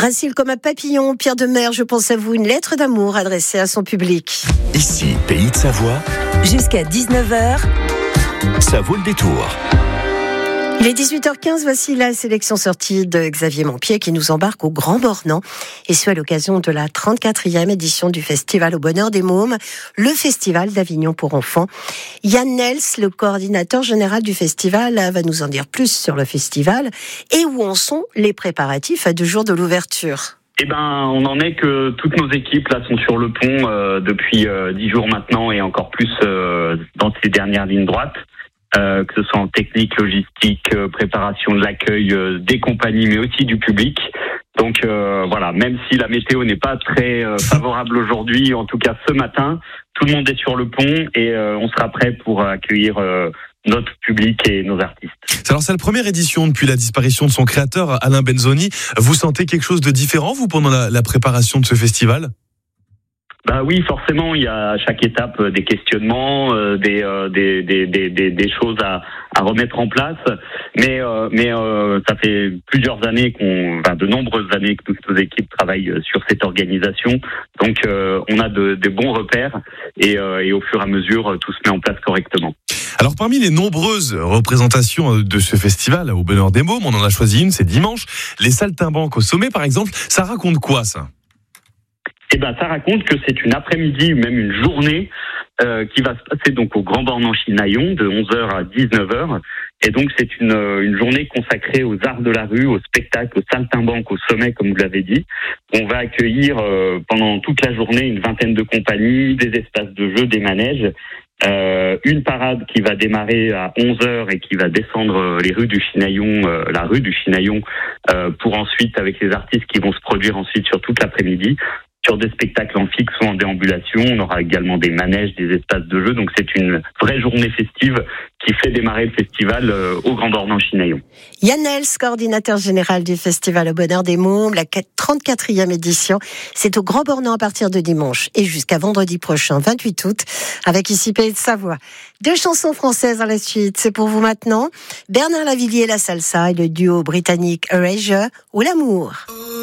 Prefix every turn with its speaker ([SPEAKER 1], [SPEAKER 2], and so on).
[SPEAKER 1] Gracile comme un papillon, Pierre de Mer, je pense à vous, une lettre d'amour adressée à son public.
[SPEAKER 2] Ici, Pays de Savoie,
[SPEAKER 3] jusqu'à 19h,
[SPEAKER 2] ça vaut le détour.
[SPEAKER 1] Il est 18h15, voici la sélection sortie de Xavier Montpied qui nous embarque au Grand Bornand, et ce à l'occasion de la 34e édition du Festival au Bonheur des Mômes, le Festival d'Avignon pour enfants. Yann Nels, le coordinateur général du festival, va nous en dire plus sur le festival et où en sont les préparatifs à 2 jours de l'ouverture.
[SPEAKER 4] On en est que toutes nos équipes là sont sur le pont depuis 10 jours maintenant et encore plus dans ces dernières lignes droites. Que ce soit en technique, logistique, préparation de l'accueil des compagnies, mais aussi du public. Donc voilà, même si la météo n'est pas très favorable aujourd'hui, en tout cas ce matin, tout le monde est sur le pont et on sera prêt pour accueillir notre public et nos artistes.
[SPEAKER 5] Alors c'est la première édition depuis la disparition de son créateur, Alain Benzoni. Vous sentez quelque chose de différent, vous, pendant la préparation de ce festival ?
[SPEAKER 4] Bah oui, forcément, il y a à chaque étape des questionnements, des choses à remettre en place. Mais ça fait plusieurs années de nombreuses années que toutes nos équipes travaillent sur cette organisation. Donc on a des bons repères et au fur et à mesure tout se met en place correctement.
[SPEAKER 5] Alors parmi les nombreuses représentations de ce festival au Bonheur des Mômes, on en a choisi une, c'est dimanche. Les Saltimbanques au sommet, par exemple. Ça raconte quoi, ça ?
[SPEAKER 4] Ça raconte que c'est une après-midi, même une journée, qui va se passer donc au Grand Bornand-Chinaillon de 11h à 19h. Et donc c'est une journée consacrée aux arts de la rue, au spectacle, aux saltimbanques, au sommet, comme vous l'avez dit. On va accueillir pendant toute la journée une vingtaine de compagnies, des espaces de jeux, des manèges. Une parade qui va démarrer à 11h et qui va descendre les rues du Chinaillon, la rue du Chinaillon, pour ensuite, avec les artistes qui vont se produire ensuite sur toute l'après-midi, sur des spectacles en fixe ou en déambulation. On aura également des manèges, des espaces de jeu. Donc c'est une vraie journée festive qui fait démarrer le festival au Grand Bornand-Chinaillon.
[SPEAKER 1] Yann Nels, coordinateur général du Festival au Bonheur des Mômes, la 34e édition. C'est au Grand Bornand à partir de dimanche et jusqu'à vendredi prochain, 28 août, avec ici Pays de Savoie. 2 chansons françaises à la suite. C'est pour vous maintenant. Bernard Lavilliers, la salsa, et le duo britannique Erasure ou l'amour.